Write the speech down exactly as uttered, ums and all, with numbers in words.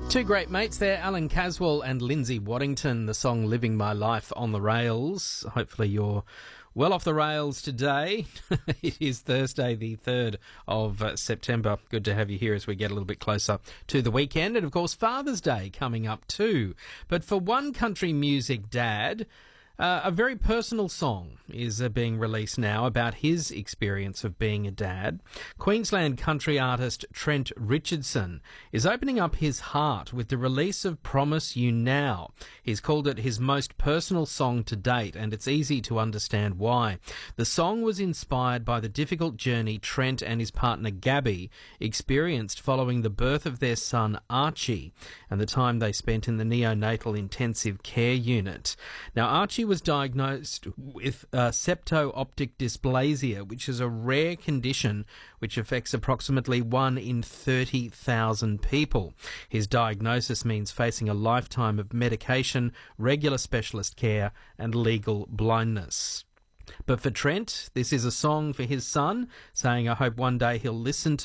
Two great mates there, Alan Caswell and Lindsay Waddington, the song Living My Life on the Rails. Hopefully you're well off the rails today. It is Thursday, the third of uh, September. Good to have you here as we get a little bit closer to the weekend. And, of course, Father's Day coming up too. But for one country music dad, Uh, a very personal song is uh, being released now about his experience of being a dad. Queensland country artist Trent Richardson is opening up his heart with the release of Promise You Now. He's called it his most personal song to date, and it's easy to understand why. The song was inspired by the difficult journey Trent and his partner Gabby experienced following the birth of their son Archie and the time they spent in the neonatal intensive care unit. Now, Archie was diagnosed with uh, septo-optic dysplasia, which is a rare condition which affects approximately one in thirty thousand people. His diagnosis means facing a lifetime of medication, regular specialist care, and legal blindness. But for Trent, this is a song for his son, saying, I hope one day he'll listen